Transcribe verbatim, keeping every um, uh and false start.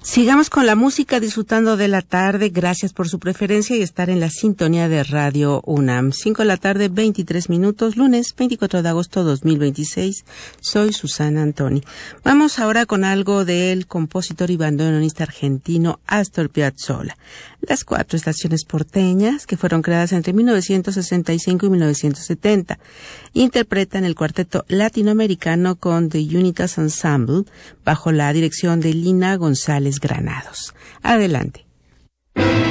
Sigamos con la música, disfrutando de la tarde. Gracias por su preferencia y estar en la sintonía de Radio UNAM. cinco de la tarde, veintitrés minutos, lunes veinticuatro de agosto dos mil veintiséis. Soy Susana Antoni. Vamos ahora con algo del compositor y bandoneonista argentino Astor Piazzolla. Las cuatro estaciones porteñas, que fueron creadas entre mil novecientos sesenta y cinco y mil novecientos setenta, interpretan el cuarteto latinoamericano con The Unitas Ensemble bajo la dirección de Lina González Granados. Adelante.